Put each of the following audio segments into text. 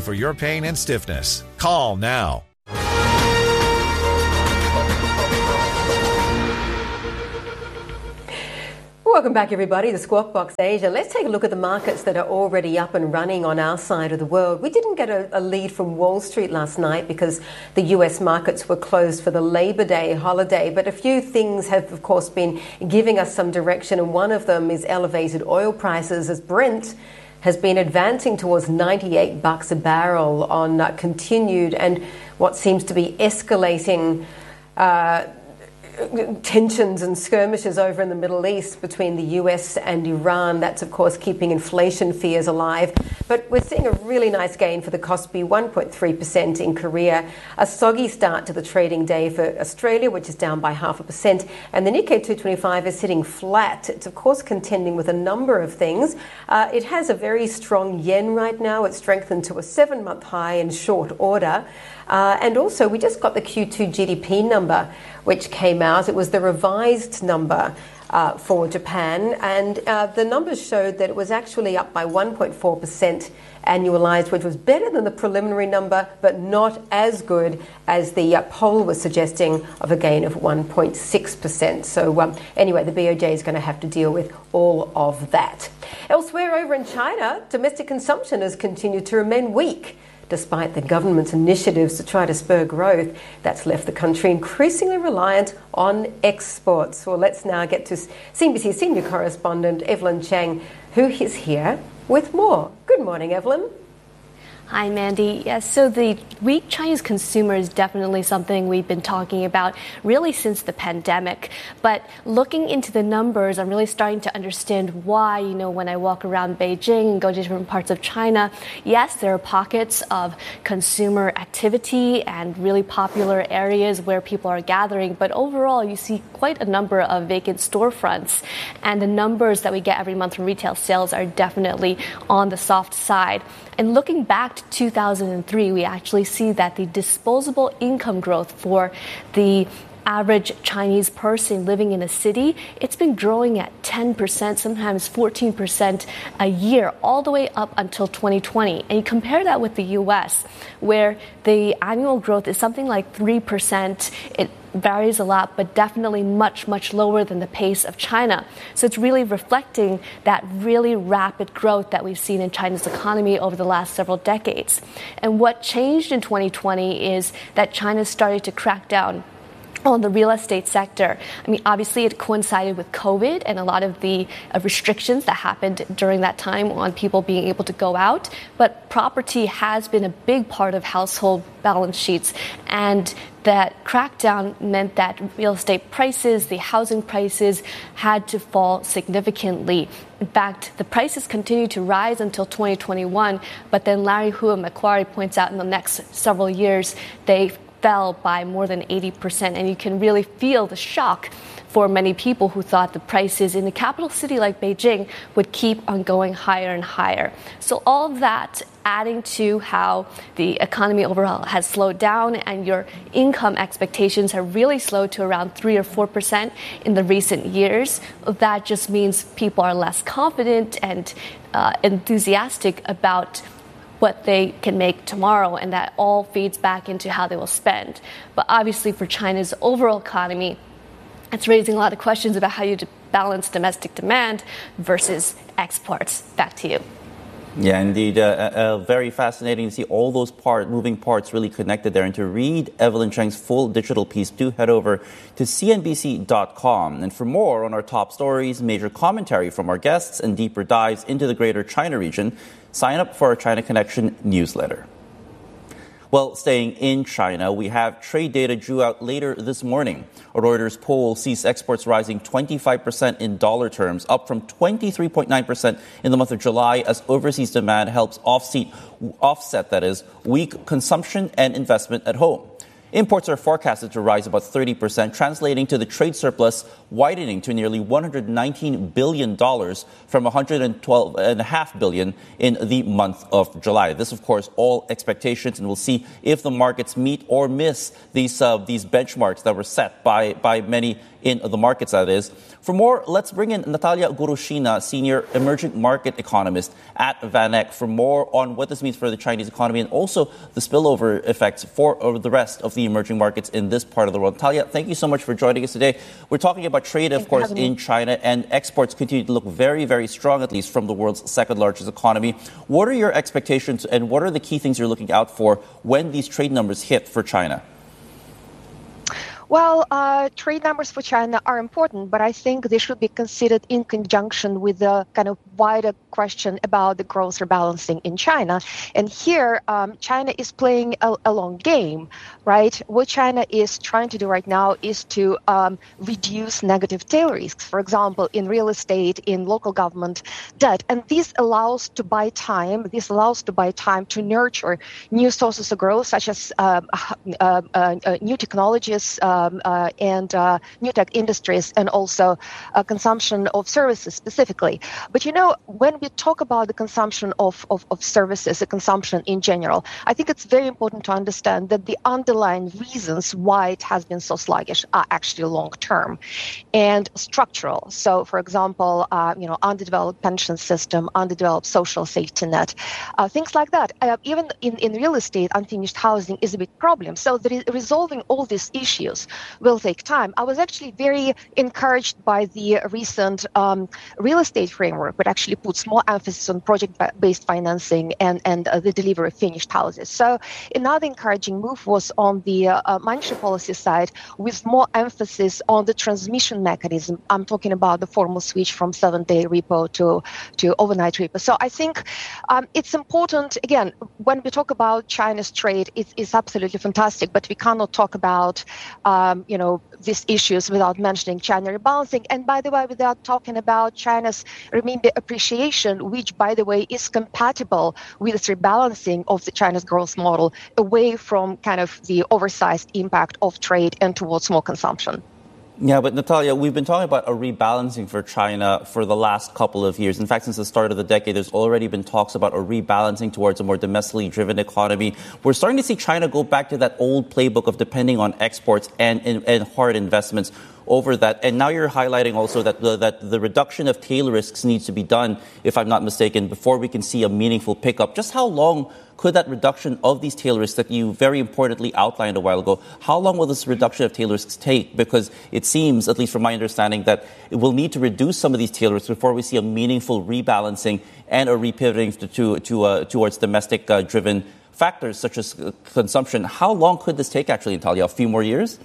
for your pain and stiffness. Call now. Welcome back, everybody, to Squawk Box Asia. Let's take a look at the markets that are already up and running on our side of the world. We didn't get a lead from Wall Street last night because the US markets were closed for the Labor Day holiday, but a few things have, of course, been giving us some direction, and one of them is elevated oil prices as Brent has been advancing towards $98 a barrel on continued and what seems to be escalating tensions and skirmishes over in the Middle East between the US and Iran. That's, of course, keeping inflation fears alive. But we're seeing a really nice gain for the Kospi, 1.3% in Korea. A soggy start to the trading day for Australia, which is down by 0.5%. And the Nikkei 225 is sitting flat. It's, of course, contending with a number of things. It has a very strong yen right now. It's strengthened to a 7-month high in short order. And also, we just got the Q2 GDP number, which came out. It was the revised number for Japan, and the numbers showed that it was actually up by 1.4% annualized, which was better than the preliminary number, but not as good as the poll was suggesting of a gain of 1.6%. So anyway, the BOJ is going to have to deal with all of that. Elsewhere over in China, domestic consumption has continued to remain weak, despite the government's initiatives to try to spur growth. That's left the country increasingly reliant on exports. Well, let's now get to CNBC senior correspondent Evelyn Chang, who is here with more. Good morning, Evelyn. Hi, Mandy. Yes, so the weak Chinese consumer is definitely something we've been talking about really since the pandemic. But looking into the numbers, I'm really starting to understand why, when I walk around Beijing and go to different parts of China, yes, there are pockets of consumer activity and really popular areas where people are gathering. But overall, you see quite a number of vacant storefronts. And the numbers that we get every month from retail sales are definitely on the soft side. And looking back to 2003, we actually see that the disposable income growth for the average Chinese person living in a city, it's been growing at 10%, sometimes 14% a year, all the way up until 2020. And you compare that with the U.S., where the annual growth is something like 3%. It varies a lot, but definitely much, much lower than the pace of China. So it's really reflecting that really rapid growth that we've seen in China's economy over the last several decades. And what changed in 2020 is that China started to crack down on the real estate sector. I mean, obviously it coincided with COVID and a lot of the restrictions that happened during that time on people being able to go out. But property has been a big part of household balance sheets. And that crackdown meant that real estate prices, the housing prices, had to fall significantly. In fact, the prices continued to rise until 2021. But then Larry Hu of Macquarie points out in the next several years, they fell by more than 80%. And you can really feel the shock for many people who thought the prices in the capital city like Beijing would keep on going higher and higher. So all of that adding to how the economy overall has slowed down and your income expectations have really slowed to around 3 or 4% in the recent years. That just means people are less confident and enthusiastic about what they can make tomorrow, and that all feeds back into how they will spend. But obviously for China's overall economy, it's raising a lot of questions about how you balance domestic demand versus exports. Back to you. Yeah, indeed. Very fascinating to see all those moving parts really connected there. And to read Evelyn Chang's full digital piece, do head over to CNBC.com. And for more on our top stories, major commentary from our guests, and deeper dives into the greater China region, sign up for our China Connection newsletter. Well, staying in China, we have trade data due out later this morning. A Reuters poll sees exports rising 25% in dollar terms, up from 23.9% in the month of July, as overseas demand helps offset weak consumption and investment at home. Imports are forecasted to rise about 30%, translating to the trade surplus widening to nearly $119 billion from $112.5 billion in the month of July. This, of course, all expectations, and we'll see if the markets meet or miss these benchmarks that were set by many in the markets, that is. For more, let's bring in Natalia Gurushina, Senior Emerging Market Economist at VanEck, for more on what this means for the Chinese economy and also the spillover effects for the rest of the emerging markets in this part of the world. Natalia, thank you so much for joining us today. We're talking about trade, of course, in China, and exports continue to look very, very strong, at least from the world's second largest economy. What are your expectations and what are the key things you're looking out for when these trade numbers hit for China? Well, trade numbers for China are important, but I think they should be considered in conjunction with the kind of wider question about the growth rebalancing in China. And here, China is playing a long game, right? What China is trying to do right now is to reduce negative tail risks, for example, in real estate, in local government debt. And this allows to buy time. This allows to buy time to nurture new sources of growth, such as new technologies, and new tech industries, and also consumption of services specifically. But, when we talk about the consumption of services, the consumption in general, I think it's very important to understand that the underlying reasons why it has been so sluggish are actually long-term and structural. So, for example, undeveloped pension system, undeveloped social safety net, things like that. Even in real estate, unfinished housing is a big problem. So resolving all these issues will take time. I was actually very encouraged by the recent real estate framework, which actually puts more emphasis on project-based financing and the delivery of finished houses. So another encouraging move was on the monetary policy side, with more emphasis on the transmission mechanism. I'm talking about the formal switch from 7-day repo to overnight repo. So I think it's important, again, when we talk about China's trade, it's absolutely fantastic, but we cannot talk about these issues without mentioning China rebalancing. And by the way, without talking about China's renminbi appreciation, which, by the way, is compatible with this rebalancing of the China's growth model away from kind of the oversized impact of trade and towards more consumption. Yeah, but Natalia, we've been talking about a rebalancing for China for the last couple of years. In fact, since the start of the decade, there's already been talks about a rebalancing towards a more domestically driven economy. We're starting to see China go back to that old playbook of depending on exports and hard investments over that. And now you're highlighting also that the reduction of tail risks needs to be done, if I'm not mistaken, before we can see a meaningful pickup. Just how long could that reduction of these tail risks that you very importantly outlined a while ago, how long will this reduction of tail risks take? Because it seems, at least from my understanding, that it will need to reduce some of these tail risks before we see a meaningful rebalancing and a repivoting towards domestic-driven factors such as consumption. How long could this take, actually, Natalia? A few more years?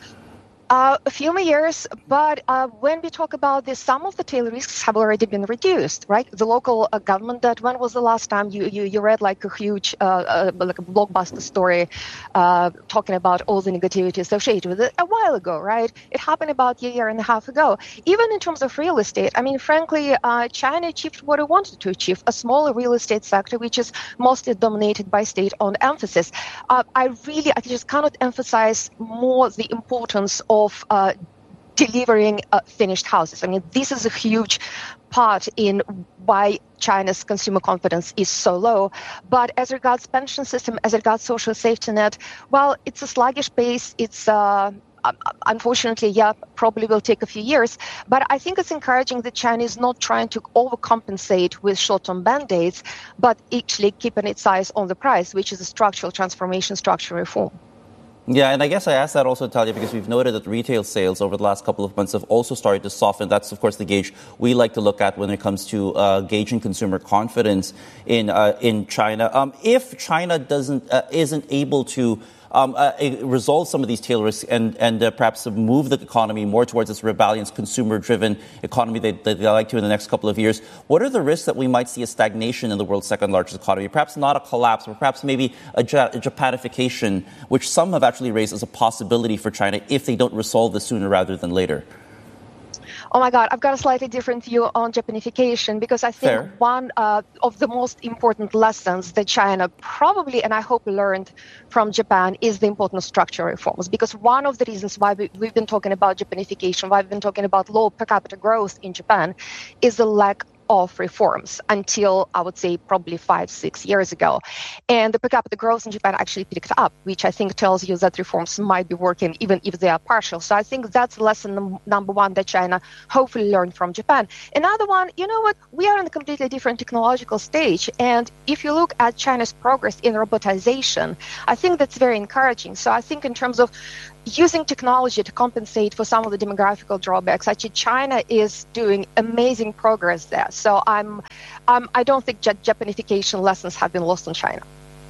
A few more years, but when we talk about this, some of the tail risks have already been reduced, right? The local government debt, when was the last time you read like a huge, like a blockbuster story talking about all the negativity associated with it? A while ago, right? It happened about a year and a half ago. Even in terms of real estate, I mean, frankly, China achieved what it wanted to achieve, a smaller real estate sector, which is mostly dominated by state-owned emphasis. I just cannot emphasize more the importance of delivering finished houses. I mean, this is a huge part in why China's consumer confidence is so low. But as regards pension system, as regards social safety net, well, it's a sluggish pace. It's unfortunately, probably will take a few years. But I think it's encouraging that China is not trying to overcompensate with short-term band-aids, but actually keeping its eyes on the prize, which is a structural transformation, structural reform. Yeah, and I guess I asked that also, Natalia, because we've noted that retail sales over the last couple of months have also started to soften. That's, of course, the gauge we like to look at when it comes to gauging consumer confidence in China. If China isn't able to resolve some of these tail risks and perhaps move the economy more towards this rebellious, consumer-driven economy that they like to in the next couple of years, what are the risks that we might see a stagnation in the world's second-largest economy? Perhaps not a collapse, but perhaps maybe a Japanification, which some have actually raised as a possibility for China if they don't resolve this sooner rather than later. Oh my God, I've got a slightly different view on Japanification because I think one of the most important lessons that China probably, and I hope learned from Japan, is the importance of structural reforms. Because one of the reasons why we've been talking about Japanification, why we've been talking about low per capita growth in Japan, is the lack of reforms until, I would say, probably 5-6 years ago. And the per capita growth in Japan actually picked up, which I think tells you that reforms might be working even if they are partial. So I think that's lesson number one that China hopefully learned from Japan. Another one, you know what, we are in a completely different technological stage. And if you look at China's progress in robotization, I think that's very encouraging. So I think in terms of using technology to compensate for some of the demographical drawbacks, actually China is doing amazing progress there. So I don't think Japanification lessons have been lost on China.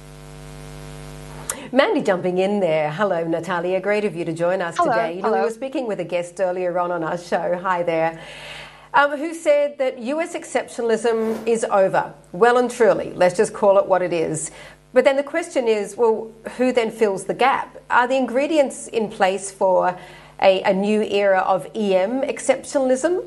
Mandy jumping in there. Hello, Natalia. Great of you to join us today. You know, we were speaking with a guest earlier on our show. Hi there. Who said that US exceptionalism is over. Well and truly. Let's just call it what it is. But then the question is, well, who then fills the gap? Are the ingredients in place for a new era of EM exceptionalism?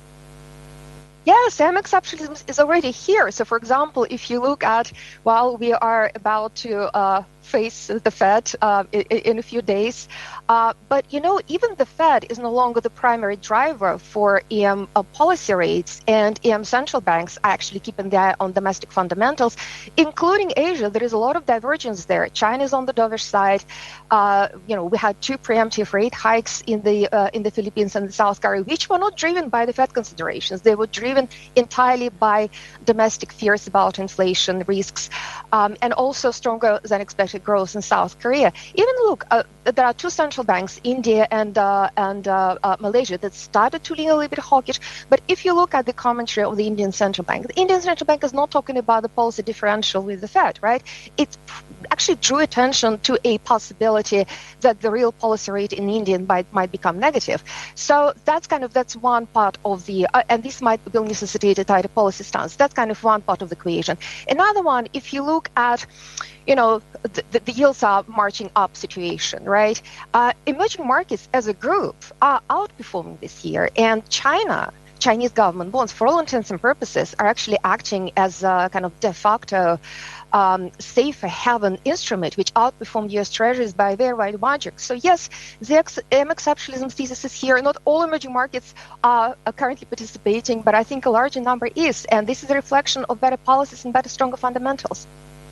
Yes, EM exceptionalism is already here. So, for example, if you look at, well, we are about to face the Fed in a few days. But, you know, even the Fed is no longer the primary driver for EM policy rates, and EM central banks are actually keeping their eye on domestic fundamentals, including Asia. There is a lot of divergence there. China is on the dovish side. You know, we had 2 preemptive rate hikes in the Philippines and South Korea, which were not driven by the Fed considerations. They were driven entirely by domestic fears about inflation risks, and also stronger than expected growth in South Korea. Even look, there are 2 central banks, India and Malaysia, that started to lean a little bit hawkish. But if you look at the commentary of the Indian central bank is not talking about the policy differential with the Fed, right? It actually drew attention to a possibility that the real policy rate in India might become negative. So that's one part of the, and this will necessitate a tighter policy stance. That's kind of one part of the equation. Another one, if you look at, you know, the yields are marching up situation, right? Emerging markets as a group are outperforming this year, and Chinese government bonds, for all intents and purposes, are actually acting as a kind of de facto safer haven instrument, which outperformed U.S. Treasuries by a very wide margin. So yes, the exceptionalism thesis is here. Not all emerging markets are currently participating, but I think a larger number is, and this is a reflection of better policies and better, stronger fundamentals.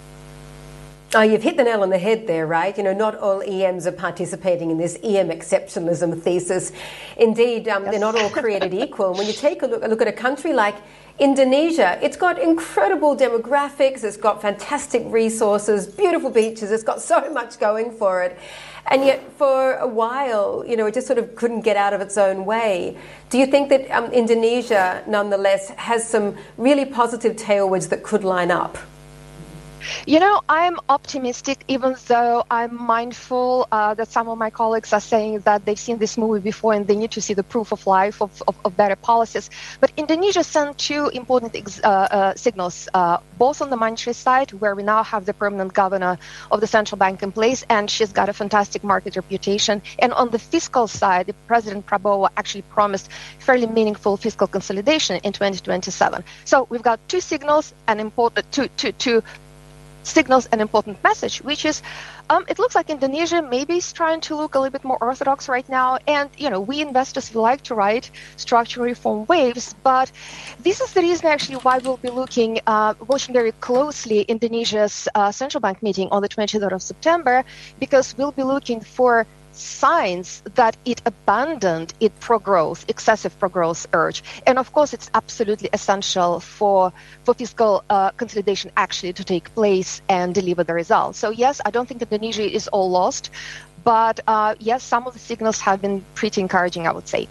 Oh, you've hit the nail on the head there, right? You know, not all EMs are participating in this EM exceptionalism thesis. Indeed, yes. They're not all created equal. When you take a look at a country like Indonesia, it's got incredible demographics, it's got fantastic resources, beautiful beaches, it's got so much going for it. And yet for a while, you know, it just sort of couldn't get out of its own way. Do you think that Indonesia, nonetheless, has some really positive tailwinds that could line up? You know, I'm optimistic, even though I'm mindful that some of my colleagues are saying that they've seen this movie before and they need to see the proof of life of better policies. But Indonesia sent 2 important signals, both on the monetary side, where we now have the permanent governor of the central bank in place, and she's got a fantastic market reputation. And on the fiscal side, the President Prabowo actually promised fairly meaningful fiscal consolidation in 2027. So we've got 2 signals, and important two signals an important message, which is it looks like Indonesia maybe is trying to look a little bit more orthodox right now. And, you know, we investors like to ride structural reform waves, but this is the reason actually why we'll be watching very closely Indonesia's central bank meeting on the 23rd of September, because we'll be looking for signs that it abandoned its excessive pro-growth urge. And of course, it's absolutely essential for fiscal consolidation actually to take place and deliver the results. So yes, I don't think Indonesia is all lost, but yes, some of the signals have been pretty encouraging, I would say.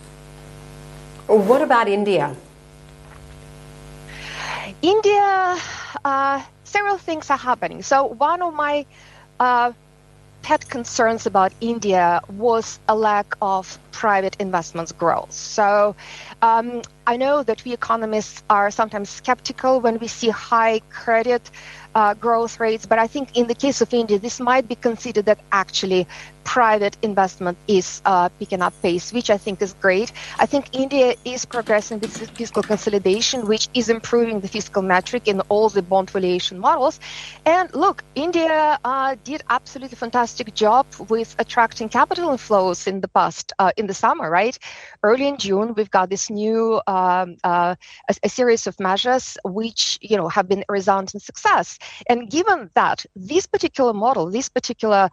What about India? India, several things are happening. So one of my pet concerns about India was a lack of private investments growth. So I know that we economists are sometimes skeptical when we see high credit growth rates, but I think in the case of India, this might be considered that actually private investment is picking up pace, which I think is great. I think India is progressing with fiscal consolidation, which is improving the fiscal metric in all the bond valuation models. And look, India did absolutely fantastic job with attracting capital inflows in the past, in the summer, right? Early in June, we've got this new a series of measures which have been a resounding success. And given that this particular model, this particular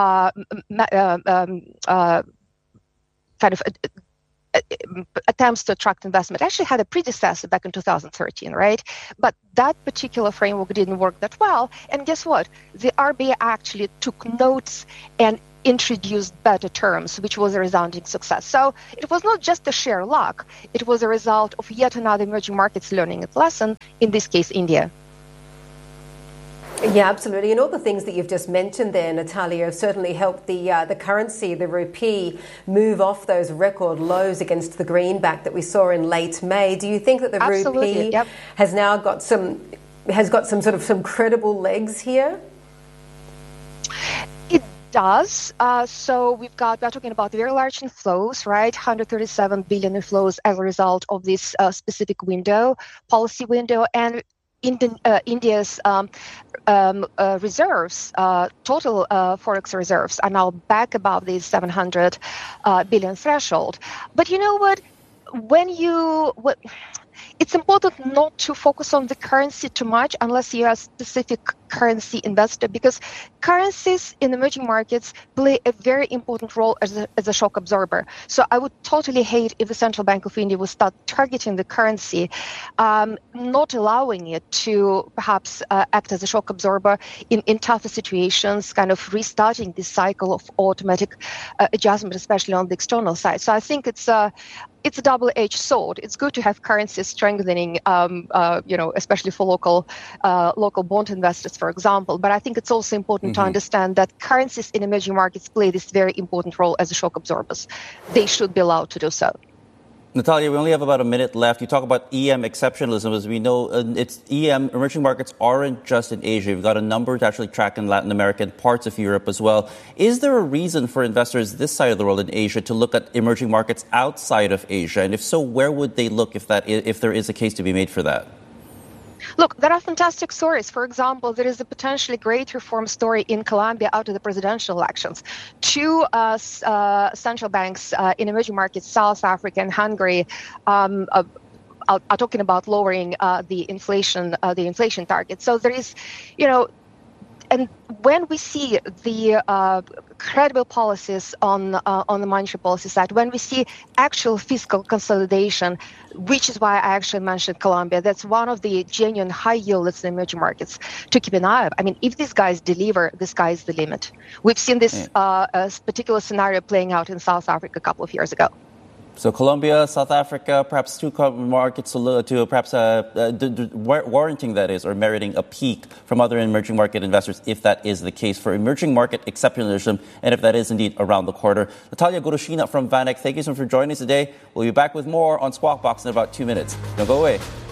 attempts to attract investment actually had a predecessor back in 2013, right? But that particular framework didn't work that well. And guess what? The RBA actually took notes and introduced better terms, which was a resounding success. So it was not just a sheer luck. It was a result of yet another emerging markets learning its lesson, in this case, India. Yeah, absolutely. And all the things that you've just mentioned there, Natalia, have certainly helped the currency, the rupee, move off those record lows against the greenback that we saw in late May. Do you think that the rupee has now got some credible legs here? It does. So we're talking about very large inflows, right? 137 billion inflows as a result of this specific policy window, and India's reserves, total forex reserves, are now back above the 700 billion threshold. But you know what? It's important not to focus on the currency too much unless you're a specific currency investor, because currencies in emerging markets play a very important role as a shock absorber. So I would totally hate if the Central Bank of India would start targeting the currency, not allowing it to perhaps act as a shock absorber in tougher situations, kind of restarting this cycle of automatic adjustment, especially on the external side. So I think it's a double-edged sword. It's good to have currency strengthening, especially for local bond investors, for example. But I think it's also important to understand that currencies in emerging markets play this very important role as shock absorbers. They should be allowed to do so. Natalia, we only have about a minute left. You talk about EM exceptionalism. As we know, it's EM, emerging markets aren't just in Asia. We've got a number to actually track in Latin America and parts of Europe as well. Is there a reason for investors this side of the world in Asia to look at emerging markets outside of Asia? And if so, where would they look if there is a case to be made for that? Look, there are fantastic stories. For example, there is a potentially great reform story in Colombia after the presidential elections. Two central banks in emerging markets, South Africa and Hungary, are talking about lowering the inflation target. So there is, and when we see the credible policies on the monetary policy side, when we see actual fiscal consolidation, which is why I actually mentioned Colombia, that's one of the genuine high yields in emerging markets to keep an eye on. I mean, if these guys deliver, the sky is the limit. We've seen this particular scenario playing out in South Africa a couple of years ago. So Colombia, South Africa, perhaps two markets to perhaps warranting that is, or meriting a peek from other emerging market investors if that is the case for emerging market exceptionalism, and if that is indeed around the corner. Natalia Goroshina from VanEck, thank you so much for joining us today. We'll be back with more on Squawk Box in about 2 minutes. Don't go away.